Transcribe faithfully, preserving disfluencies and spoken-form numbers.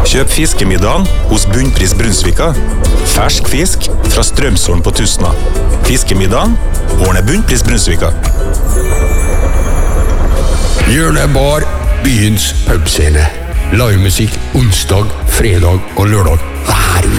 Kjøp fiskemiddagen hos Bunnpris Brunsvika. Fersk fisk fra Strømsholm på Tusna. Fiskemiddagen ordner Bunnpris Brunsvika. Hjørnebar, byens pubscene. Livemusikk onsdag, fredag og lørdag. Hver uke.